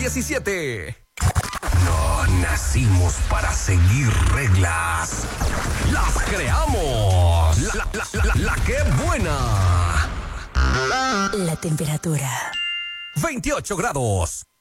17. No nacimos para seguir reglas. Las creamos. La que buena. La temperatura. 28 grados.